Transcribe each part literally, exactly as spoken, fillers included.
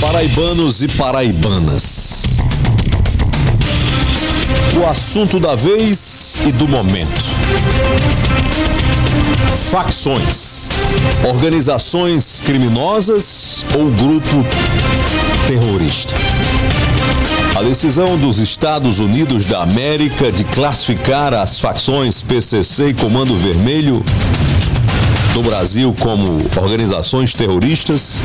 Paraibanos e paraibanas, o assunto da vez e do momento: facções, organizações criminosas ou grupo terrorista. A decisão dos Estados Unidos da América de classificar as facções P C C e Comando Vermelho do Brasil como organizações terroristas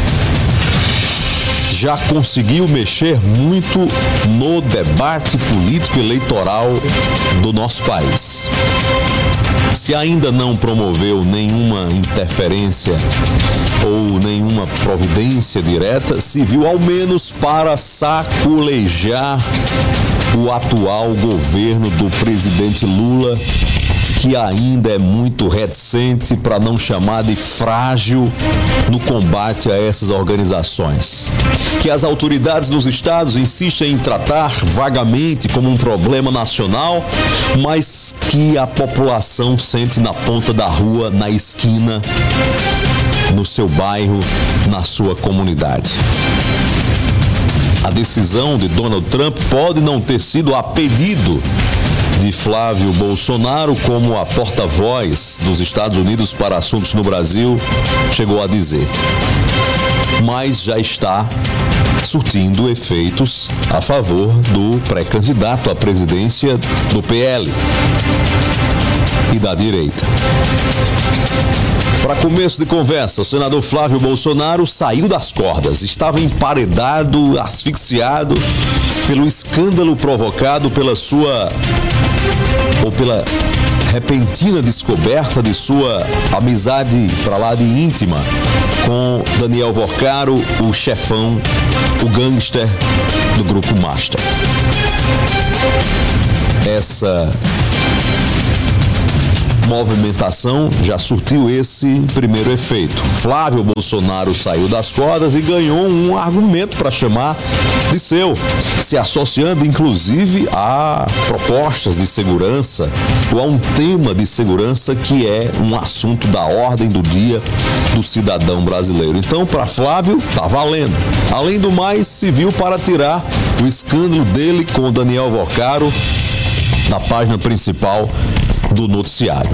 já conseguiu mexer muito no debate político eleitoral do nosso país. Se ainda não promoveu nenhuma interferência ou nenhuma providência direta, serviu ao menos para sacolejar o atual governo do presidente Lula, que ainda é muito reticente, para não chamar de frágil, no combate a essas organizações, que as autoridades dos estados insistem em tratar vagamente como um problema nacional, mas que a população sente na ponta da rua, na esquina, no seu bairro, na sua comunidade. A decisão de Donald Trump pode não ter sido a pedido de Flávio Bolsonaro, como a porta-voz dos Estados Unidos para assuntos no Brasil chegou a dizer, mas já está surtindo efeitos a favor do pré-candidato à presidência do P L e da direita. Para começo de conversa, o senador Flávio Bolsonaro saiu das cordas, estava emparedado, asfixiado pelo escândalo provocado pela sua, ou pela repentina descoberta de sua amizade para lá de íntima com Daniel Vorcaro, o chefão, o gangster do Grupo Master. Essa movimentação já surtiu esse primeiro efeito. Flávio Bolsonaro saiu das cordas e ganhou um argumento para chamar de seu, se associando inclusive a propostas de segurança ou a um tema de segurança que é um assunto da ordem do dia do cidadão brasileiro. Então, para Flávio, tá valendo. Além do mais, se viu para tirar o escândalo dele com o Daniel Vorcaro na página principal do noticiário.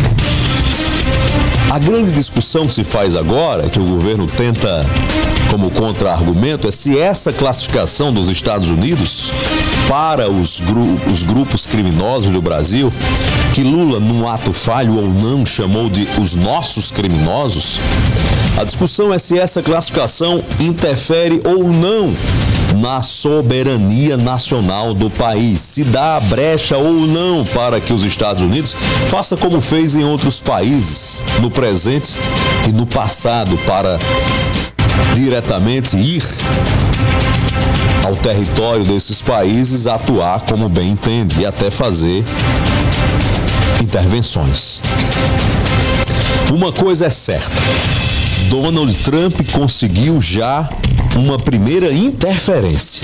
A grande discussão que se faz agora, que o governo tenta como contra-argumento, é se essa classificação dos Estados Unidos para os, gru- os grupos criminosos do Brasil, que Lula, num ato falho ou não, chamou de os nossos criminosos, a discussão é se essa classificação interfere ou não na soberania nacional do país, se dá brecha ou não para que os Estados Unidos faça como fez em outros países, no presente e no passado, para diretamente ir ao território desses países, atuar como bem entende e até fazer intervenções. Uma coisa é certa: Donald Trump conseguiu já uma primeira interferência,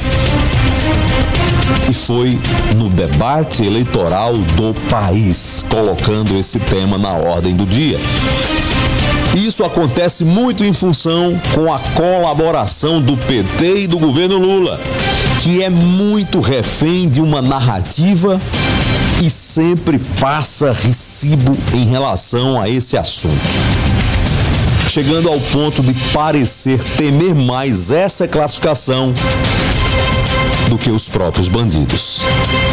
e foi no debate eleitoral do país, colocando esse tema na ordem do dia. Isso acontece muito em função com a colaboração do P T e do governo Lula, que é muito refém de uma narrativa e sempre passa recibo em relação a esse assunto, chegando ao ponto de parecer temer mais essa classificação do que os próprios bandidos.